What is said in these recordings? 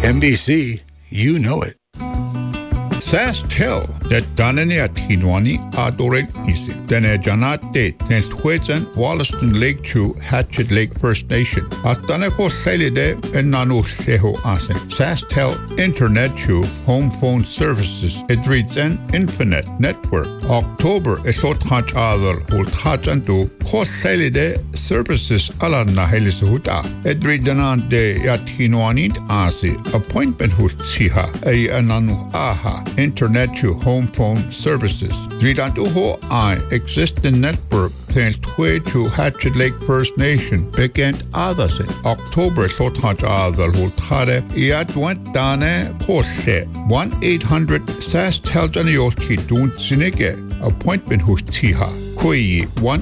NBC, you know it. SaskTel that Danani at Hinwani Adoren Isi. Dene Janate tens Twitsen Wollaston Lake Chu Hatchet Lake First Nation. Astaneko Selide and Nanu Seho Asen. SaskTel Internet Chu Home Phone Services. It reads an Infinite Network. October Esot Hach Adel Ult Hachantu Kos Selide Services Alana Helisuhuta. It reads an de Yathinwani Asi. Appointment Hutsiha A Ananu Aha. Internet to home phone services. Dridantuho I existing network thanks to Hatchet Lake First Nation began others in October Sothaj Adal Hultare Iadwant Dane Koshe 1-800 SaskTel Janioski Dun Sinike appointment Hustiha Kui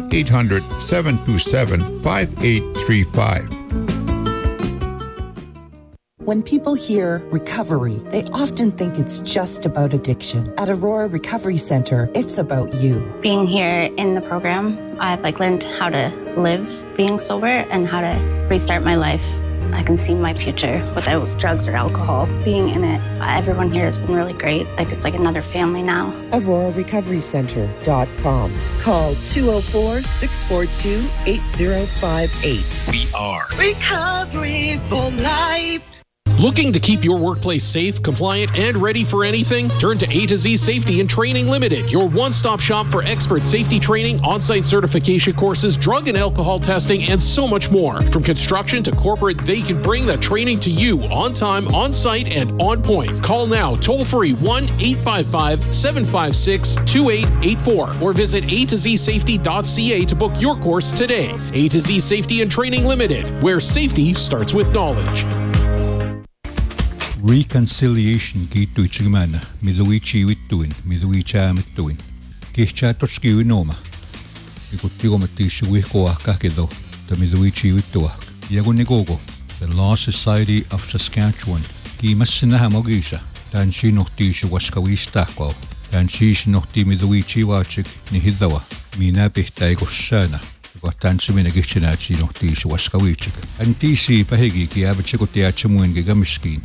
1-800-727-5835. When people hear recovery, they often think it's just about addiction. At Aurora Recovery Center, it's about you. Being here in the program, I've learned how to live being sober and how to restart my life. I can see my future without drugs or alcohol. Being in it, everyone here has been really great. It's like another family now. AuroraRecoveryCenter.com. Call 204-642-8058. We are Recovery for Life. Looking to keep your workplace safe, compliant, and ready for anything? Turn to A to Z Safety and Training Limited, your one-stop shop for expert safety training, on-site certification courses, drug and alcohol testing, and so much more. From construction to corporate, they can bring the training to you on time, on site, and on point. Call now, toll-free 1-855-756-2884 or visit atozsafety.ca to book your course today. A to Z Safety and Training Limited, where safety starts with knowledge. Reconciliation kiittuitsigimana miluichiivittuin miluichaamittuin kihchaattoskiuinoma ikuttigomattiissuguihkoahkahkedo tamiluichiivittuah yagunnikoko the Law Society of Saskatchewan kiimassinahamogisa taansiinortiissuwaskaviistahkao taansiisnortimiluichiivaachik nihiddawa miinapihtaikossaana Tansimina Gichinachinotiisuwaskavichik. Antisi pahigi kiabachikotiachamuin gigamiskin.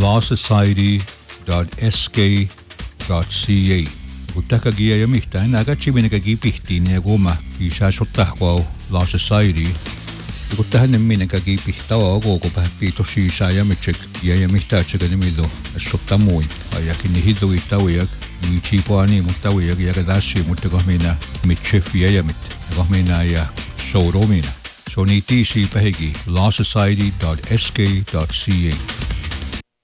lawsociety.sk.ca. Kutaka gia yamihtain agachiminaka gipihtiin ja goma kiisasotahkwao Law Society. Kutahan minaka gipihtawa ogo pahpito siisayamichik ja yamihtaachika nimido assottamuin. Ayakin nihidoitawiak Ichipoani mutawiak yakadashi mutakohmina mitchif yayamit. Kohmina ya soromina. Sonitisi pahigi lawsociety.sk.ca.